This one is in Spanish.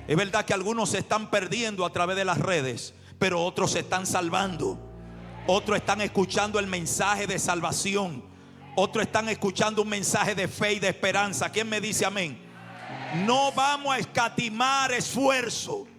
Es verdad que algunos se están perdiendo a través de las redes, pero otros se están salvando. Otros están escuchando el mensaje de salvación. Otros están escuchando un mensaje de fe y de esperanza. ¿Quién me dice amén? No vamos a escatimar esfuerzo.